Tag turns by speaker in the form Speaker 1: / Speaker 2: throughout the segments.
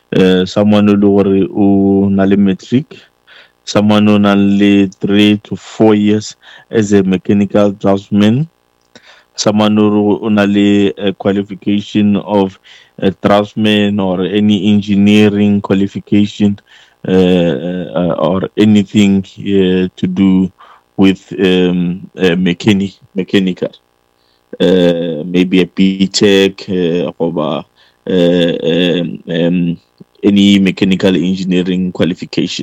Speaker 1: someone who na le matric, someone who na le 3 to 4 years as a mechanical draftsman, someone who na le a qualification of a draftsman or any engineering qualification, or anything to do with mechanical, maybe a B-Tech, or any mechanical engineering qualification.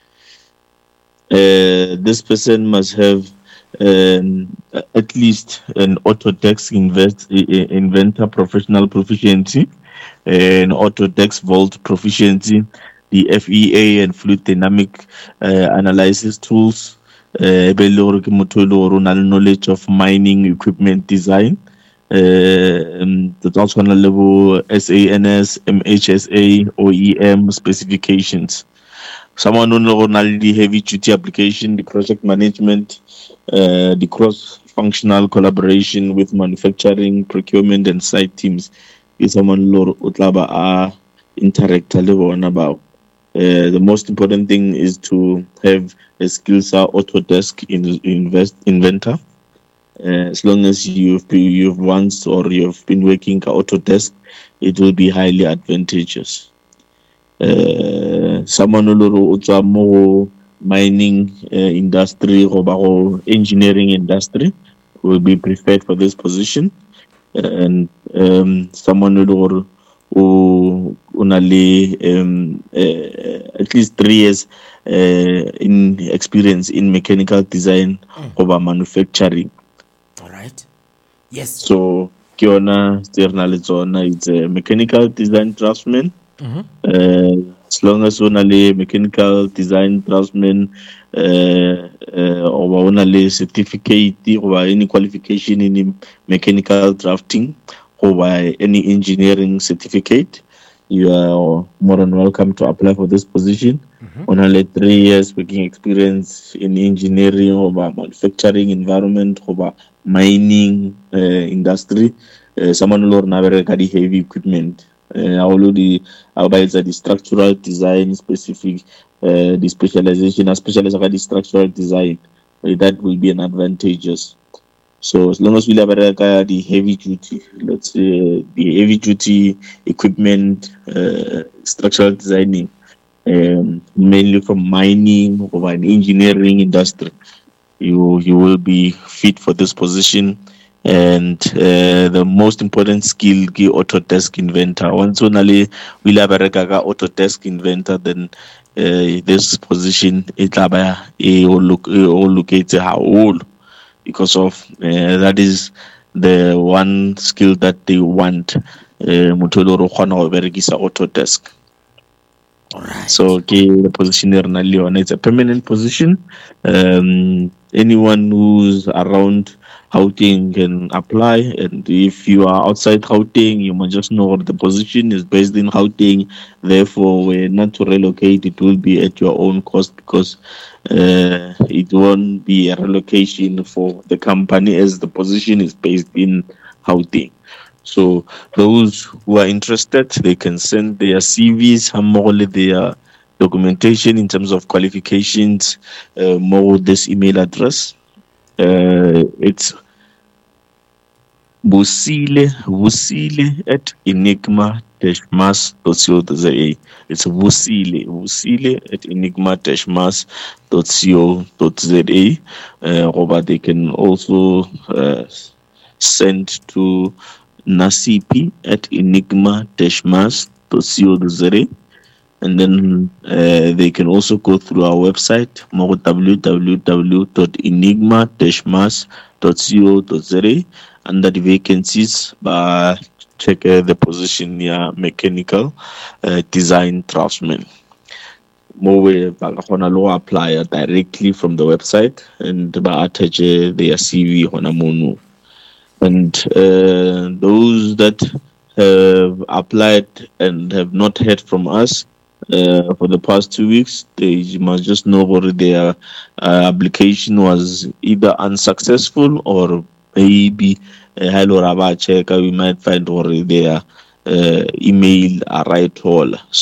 Speaker 1: This person must have at least an Autodesk Inventor professional proficiency, an Autodesk Vault proficiency, the FEA and fluid dynamic analysis tools, knowledge of mining equipment design. That's also on a level SANS, MHSA, OEM specifications. Someone who knows the heavy duty application, the project management, the cross-functional collaboration with manufacturing, procurement, and site teams is someone who interact about. The most important thing is to have a skills Autodesk Inventor. As long as you've once or you've been working at Autodesk, it will be highly advantageous. Someone who more mining industry or engineering industry will be preferred for this position, and someone who only at least 3 years in experience in mechanical design or manufacturing.
Speaker 2: All right. Yes.
Speaker 1: So Kiona Sternalizona is a mechanical design draftsman. As long as only mechanical design draftsman or only certificate or any qualification in mechanical drafting or by any engineering certificate, you are more than welcome to apply for this position. Only 3 years working experience in engineering or manufacturing environment or mining industry. Someone who knows heavy equipment. The structural design specific, the specialization, especially the structural design, that will be an advantageous. So as long as we have the heavy duty, let's say the heavy duty equipment, structural designing, mainly from mining or an engineering industry, you will be fit for this position. And the most important skill is Autodesk Inventor. Once only we have a Autodesk Inventor, then this position it will locate how old, because of that is the one skill that they want. Autodesk.
Speaker 2: All right.
Speaker 1: So the position it's a permanent position. Anyone who's around Gauteng can apply, and if you are outside Gauteng, you must just know the position is based in Gauteng. Therefore, we're not to relocate; it will be at your own cost, because it won't be a relocation for the company, as the position is based in Gauteng. So those who are interested, they can send their CVs, their documentation in terms of qualifications, more this email address. It's Busile at enigma-mas.co.za. It's Busile at enigma-mas.co.za. Or they can also send to Nasipi at enigma-mas.co.za. And then they can also go through our website, www.enigma-mas.co.za, under the vacancies, check the position near mechanical design draftsman. More way apply directly from the website and attach their CV on a mono. And those that have applied and have not heard from us for the past 2 weeks, they must just know whether their application was either unsuccessful or maybe we might find or their email arrived all.